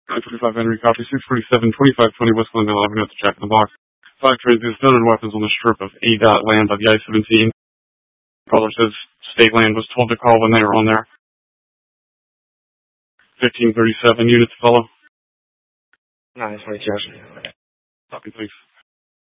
925 Henry, copy 647, 2520 West Glendale Avenue at the Jack in the Box. 5 trains of stolen weapons on the strip of A. land by the I-17. Caller says state land was told to call when they were on there. 1537 units follow. 922. Copy, please.